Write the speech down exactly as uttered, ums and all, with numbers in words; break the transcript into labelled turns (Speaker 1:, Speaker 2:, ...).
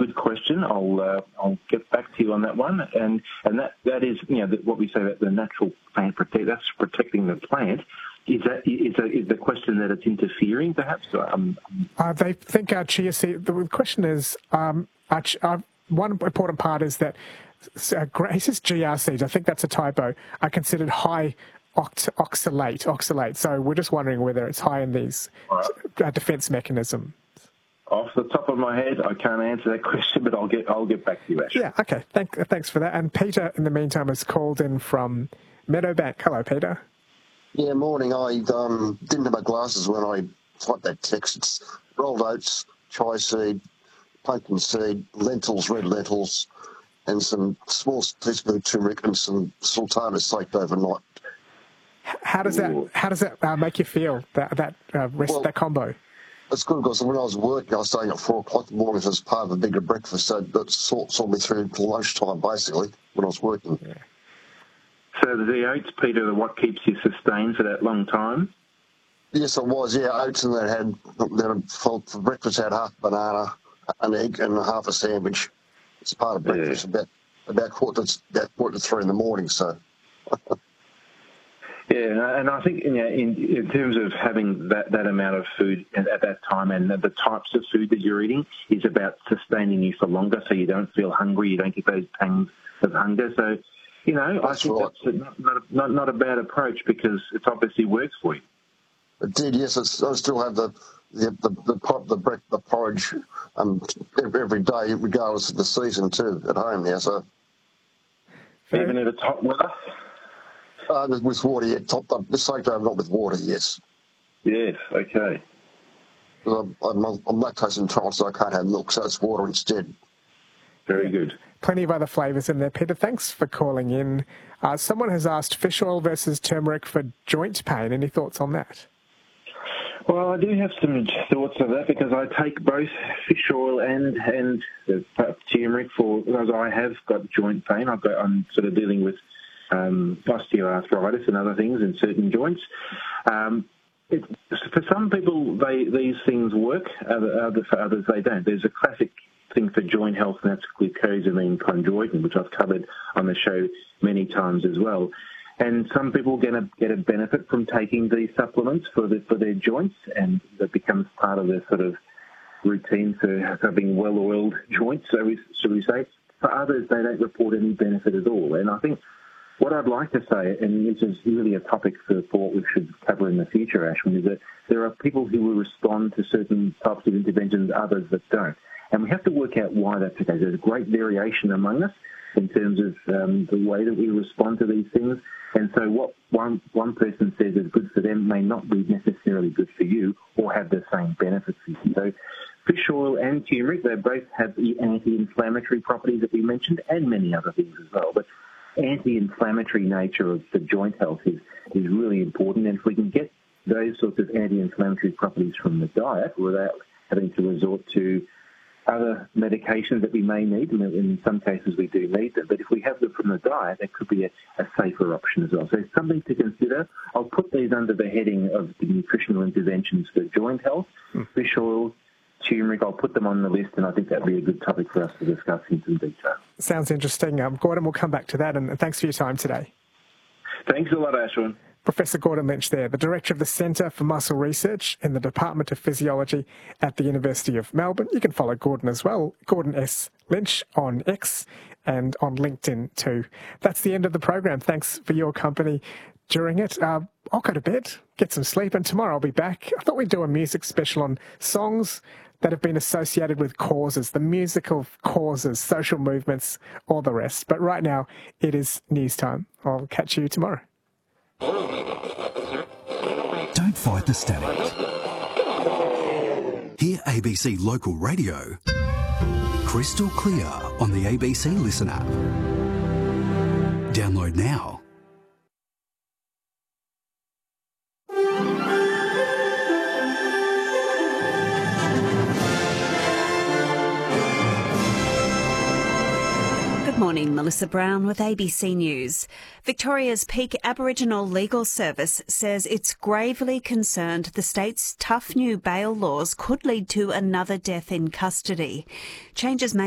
Speaker 1: good question. I'll uh, I'll get back to you on that one. And and that, that is, you know, the, what we say that the natural plant protect, that's protecting the plant. Is that is, a, is the question that it's interfering, perhaps? Um,
Speaker 2: uh, they think our chia seed. The question is, um, our, uh, one important part is that uh, he says G R seeds. I think that's a typo. Are considered high oct- oxalate. Oxalate. So we're just wondering whether it's high in these right. uh, defence mechanisms.
Speaker 1: Off the top of my head, I can't answer that question, but I'll get I'll get back to you, Ash.
Speaker 2: Yeah. Okay. Thank, thanks for that. And Peter, in the meantime, has called in from Meadowbank. Hello, Peter.
Speaker 3: Yeah, morning. I um, didn't have my glasses when I typed that text. It's rolled oats, chia seed, pumpkin seed, lentils, red lentils, and some small teaspoon of turmeric and some sultana soaked overnight.
Speaker 2: How does that How does that uh, make you feel? That that uh, rest well, that combo.
Speaker 3: It's good because when I was working, I was staying at four o'clock in the morning as part of a bigger breakfast, so that saw, saw me through to lunchtime basically when I was working.
Speaker 2: Yeah.
Speaker 1: So the oats, Peter, what keeps you sustained for that long time?
Speaker 3: Yes, it was. Yeah, oats, and then had then for breakfast I had half a banana, an egg, and half a sandwich. It's part of breakfast. Yeah. About about quarter to, about quarter to three in the morning. So.
Speaker 1: Yeah, and I think, you know, in, in terms of having that, that amount of food at, at that time and the types of food that you're eating is about sustaining you for longer, so you don't feel hungry, you don't get those pangs of hunger. So. You know, that's I think right. that's not, not, a, not, not a bad approach because it obviously works for you.
Speaker 3: It did, yes. It's, I still have the the the the, the, the, the porridge um, every, every day, regardless of the season, too, at home now. So
Speaker 1: even if it's hot weather?
Speaker 3: Uh, with water, yeah. Topped up, soaked over, not with water, yes.
Speaker 1: Yes, okay.
Speaker 3: I'm, I'm, I'm lactose intolerant, so I can't have milk, so it's water instead.
Speaker 1: Very good.
Speaker 2: Plenty of other flavours in there, Peter. Thanks for calling in. Uh, someone has asked fish oil versus turmeric for joint pain. Any thoughts on that?
Speaker 1: Well, I do have some thoughts of that because I take both fish oil and and uh, turmeric for because I have got joint pain. I've got I'm sort of dealing with um, osteoarthritis and other things in certain joints. Um, it, for some people, they these things work. Other, other, for others, they don't. There's a classic thing for joint health, and that's glucosamine chondroitin, which I've covered on the show many times as well. And some people get a, get a benefit from taking these supplements for the, for their joints, and that becomes part of their sort of routine for having well-oiled joints, so we, should we say. For others, they don't report any benefit at all. And I think what I'd like to say, and this is really a topic for, for what we should cover in the future, Ashwin, is that there are people who will respond to certain types of interventions, others that don't. And we have to work out why that's the case. There's a great variation among us in terms of um, the way that we respond to these things. And so what one one person says is good for them may not be necessarily good for you or have the same benefits for you. So fish oil and turmeric, they both have the anti-inflammatory properties that we mentioned and many other things as well. But anti-inflammatory nature of the joint health is, is really important. And if we can get those sorts of anti-inflammatory properties from the diet without having to resort to other medications that we may need, and in some cases we do need them, but if we have them from the diet, that could be a, a safer option as well. So it's something to consider. I'll put these under the heading of the nutritional interventions for joint health, mm. fish oil, turmeric. I'll put them on the list, and I think that would be a good topic for us to discuss in some detail.
Speaker 2: Sounds interesting. Um, Gordon, we'll come back to that, and thanks for your time today.
Speaker 1: Thanks a lot, Ashwin.
Speaker 2: Professor Gordon Lynch there, the Director of the Centre for Muscle Research in the Department of Physiology at the University of Melbourne. You can follow Gordon as well, Gordon S. Lynch on X and on LinkedIn too. That's the end of the program. Thanks for your company during it. Uh, I'll go to bed, get some sleep, and tomorrow I'll be back. I thought we'd do a music special on songs that have been associated with causes, the musical causes, social movements, all the rest. But right now, it is news time. I'll catch you tomorrow.
Speaker 4: Don't fight the static. Hear A B C Local Radio crystal clear on the A B C Listen app. Download now.
Speaker 5: Morning, Melissa Brown with A B C News. Victoria's peak Aboriginal Legal Service says it's gravely concerned the state's tough new bail laws could lead to another death in custody. Changes made